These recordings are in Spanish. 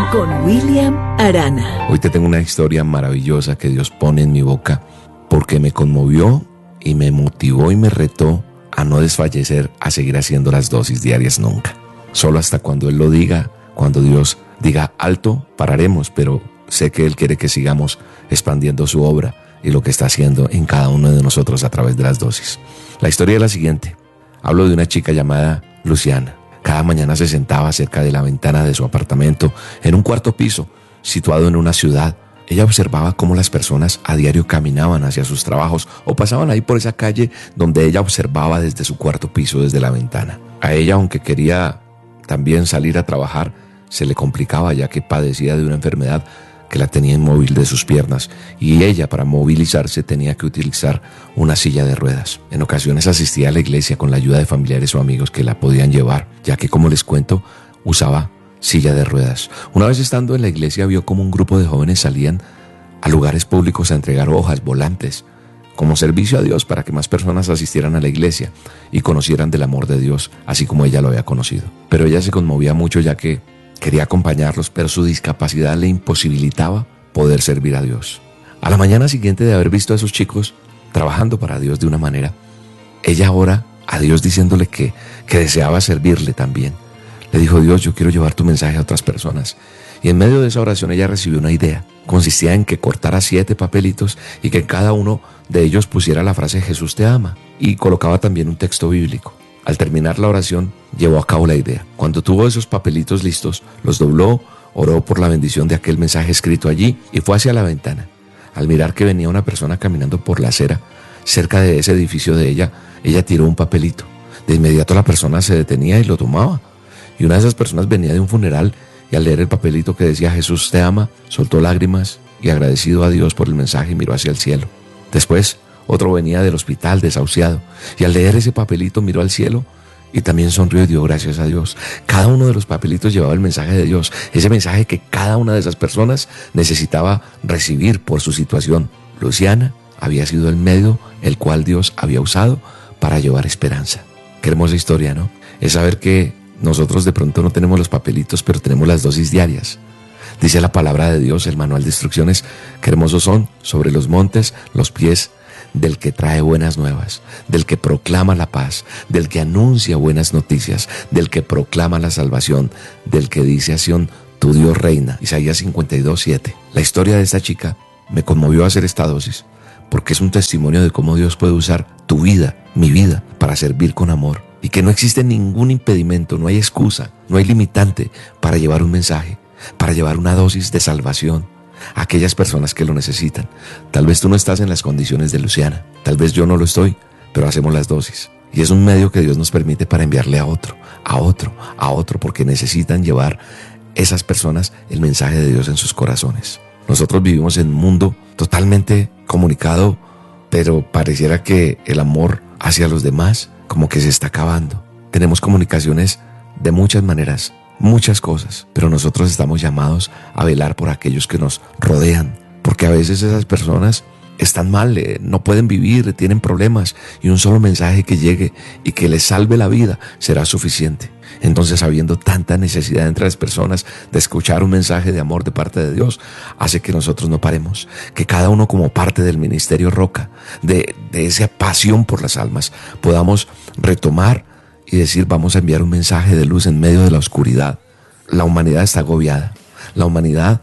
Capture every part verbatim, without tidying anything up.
con William Arana. Hoy te tengo una historia maravillosa que Dios pone en mi boca porque me conmovió y me motivó y me retó a no desfallecer, a seguir haciendo las dosis diarias nunca. Solo hasta cuando Él lo diga, cuando Dios diga alto, pararemos, pero sé que Él quiere que sigamos expandiendo su obra y lo que está haciendo en cada uno de nosotros a través de las dosis. La historia es la siguiente. Hablo de una chica llamada Luciana. Cada mañana se sentaba cerca de la ventana de su apartamento, en un cuarto piso, situado en una ciudad. Ella observaba cómo las personas a diario caminaban hacia sus trabajos o pasaban ahí por esa calle donde ella observaba desde su cuarto piso, desde la ventana. A ella, aunque quería también salir a trabajar, se le complicaba ya que padecía de una enfermedad que la tenía inmóvil de sus piernas y ella, para movilizarse, tenía que utilizar una silla de ruedas. En ocasiones asistía a la iglesia con la ayuda de familiares o amigos que la podían llevar, ya que, como les cuento, usaba silla de ruedas. Una vez estando en la iglesia vio como un grupo de jóvenes salían a lugares públicos a entregar hojas, volantes, como servicio a Dios para que más personas asistieran a la iglesia y conocieran del amor de Dios, así como ella lo había conocido. Pero ella se conmovía mucho ya que quería acompañarlos, pero su discapacidad le imposibilitaba poder servir a Dios. A la mañana siguiente de haber visto a esos chicos trabajando para Dios de una manera, ella ora a Dios diciéndole que, que deseaba servirle también. Le dijo: Dios, yo quiero llevar tu mensaje a otras personas. Y en medio de esa oración ella recibió una idea. Consistía en que cortara siete papelitos y que en cada uno de ellos pusiera la frase Jesús te ama, y colocaba también un texto bíblico. Al terminar la oración, llevó a cabo la idea. Cuando tuvo esos papelitos listos, los dobló, oró por la bendición de aquel mensaje escrito allí y fue hacia la ventana. Al mirar que venía una persona caminando por la acera, cerca de ese edificio de ella, ella tiró un papelito. De inmediato la persona se detenía y lo tomaba. Y una de esas personas venía de un funeral y al leer el papelito que decía Jesús te ama, soltó lágrimas y, agradecido a Dios por el mensaje, miró hacia el cielo. Después, otro venía del hospital desahuciado y al leer ese papelito miró al cielo y también sonrió y dio gracias a Dios. Cada uno de los papelitos llevaba el mensaje de Dios, ese mensaje que cada una de esas personas necesitaba recibir por su situación. Luciana había sido el medio el cual Dios había usado para llevar esperanza. Qué hermosa historia, ¿no? Es saber que nosotros de pronto no tenemos los papelitos, pero tenemos las dosis diarias. Dice la palabra de Dios, el manual de instrucciones, que hermosos son sobre los montes los pies del que trae buenas nuevas, del que proclama la paz, del que anuncia buenas noticias, del que proclama la salvación, del que dice a Sión, tu Dios reina. Isaías cincuenta y dos, siete. La historia de esta chica me conmovió a hacer esta dosis, porque es un testimonio de cómo Dios puede usar tu vida, mi vida, para servir con amor, y que no existe ningún impedimento, no hay excusa, no hay limitante para llevar un mensaje, para llevar una dosis de salvación a aquellas personas que lo necesitan. Tal vez tú no estás en las condiciones de Luciana, tal vez yo no lo estoy, pero hacemos las dosis. Y es un medio que Dios nos permite para enviarle a otro, a otro, a otro, porque necesitan llevar esas personas el mensaje de Dios en sus corazones. Nosotros vivimos en un mundo totalmente comunicado, pero pareciera que el amor hacia los demás como que se está acabando. Tenemos comunicaciones de muchas maneras, muchas cosas, pero nosotros estamos llamados a velar por aquellos que nos rodean, porque a veces esas personas están mal, eh, no pueden vivir, tienen problemas, y un solo mensaje que llegue y que les salve la vida será suficiente. Entonces, habiendo tanta necesidad entre las personas de escuchar un mensaje de amor de parte de Dios, hace que nosotros no paremos, que cada uno, como parte del ministerio Roca, de, de esa pasión por las almas, podamos retomar y decir, vamos a enviar un mensaje de luz en medio de la oscuridad. La humanidad está agobiada, la humanidad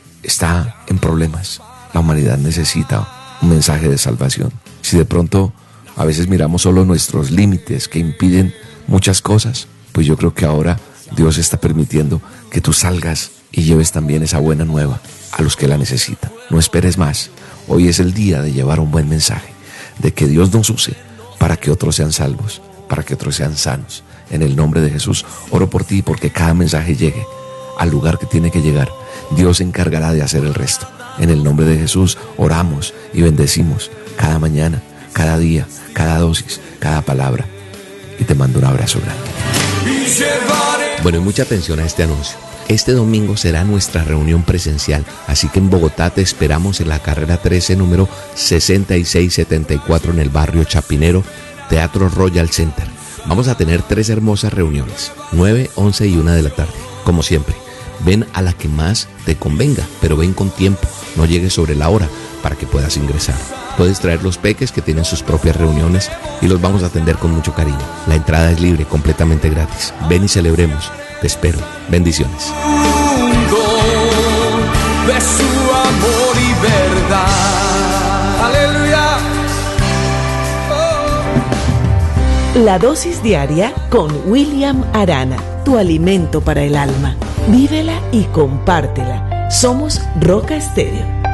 está en problemas, la humanidad necesita un mensaje de salvación. Si de pronto a veces miramos solo nuestros límites que impiden muchas cosas, pues yo creo que ahora Dios está permitiendo que tú salgas y lleves también esa buena nueva a los que la necesitan. No esperes más. Hoy es el día de llevar un buen mensaje, de que Dios nos use para que otros sean salvos, para que otros sean sanos. En el nombre de Jesús, oro por ti, porque cada mensaje llegue al lugar que tiene que llegar. Dios se encargará de hacer el resto. En el nombre de Jesús, oramos y bendecimos cada mañana, cada día, cada dosis, cada palabra. Y te mando un abrazo grande. Bueno, y mucha atención a este anuncio. Este domingo será nuestra reunión presencial, así que en Bogotá te esperamos en la carrera trece, número sesenta y seis setenta y cuatro, en el barrio Chapinero, Teatro Royal Center. Vamos a tener tres hermosas reuniones, nueve, once y una de la tarde. Como siempre, Ven a la que más te convenga, pero ven con tiempo, no llegues sobre la hora para que puedas ingresar. Puedes traer los peques que tienen sus propias reuniones y los vamos a atender con mucho cariño. La entrada es libre, completamente gratis. Ven y celebremos. Te espero. Bendiciones. De su amor y verdad. Aleluya. Oh. La dosis diaria con William Arana, tu alimento para el alma. Vívela y compártela. Somos Roca Estéreo.